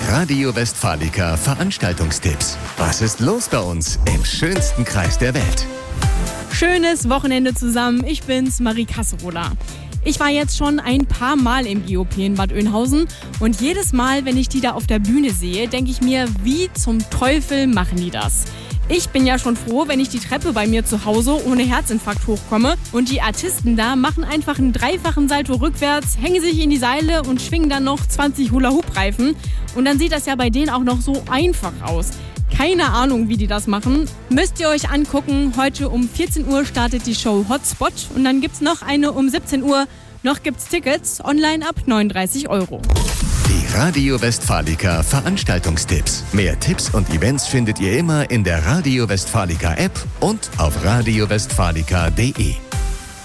Radio Westfalica Veranstaltungstipps. Was ist los bei uns im schönsten Kreis der Welt? Schönes Wochenende zusammen. Ich bin's, Marie Kasserola. Ich war jetzt schon ein paar Mal im GOP in Bad Oeynhausen und jedes Mal, wenn ich die da auf der Bühne sehe, denke ich mir, wie zum Teufel machen die das? Ich bin ja schon froh, wenn ich die Treppe bei mir zu Hause ohne Herzinfarkt hochkomme und die Artisten da machen einfach einen dreifachen Salto rückwärts, hängen sich in die Seile und schwingen dann noch 20 Hula-Hoop-Reifen. Und dann sieht das ja bei denen auch noch so einfach aus. Keine Ahnung, wie die das machen. Müsst ihr euch angucken. Heute um 14 Uhr startet die Show Hotspot und dann gibt's noch eine um 17 Uhr. Noch gibt's Tickets, online ab 39 €. Die Radio Westfalica Veranstaltungstipps. Mehr Tipps und Events findet ihr immer in der Radio Westfalica App und auf radiowestfalica.de.